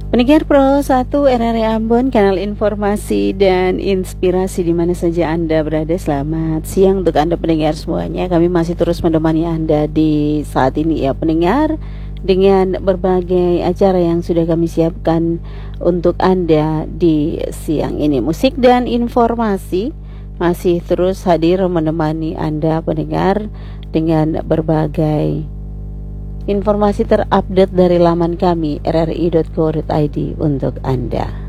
Pendengar Pro 1 RRI Ambon, kanal informasi dan inspirasi di mana saja Anda berada. Selamat siang untuk Anda pendengar semuanya. Kami masih terus menemani Anda di saat ini ya pendengar, dengan berbagai acara yang sudah kami siapkan untuk Anda di siang ini. Musik dan informasi masih terus hadir menemani Anda pendengar dengan berbagai informasi terupdate dari laman kami rri.co.id untuk Anda.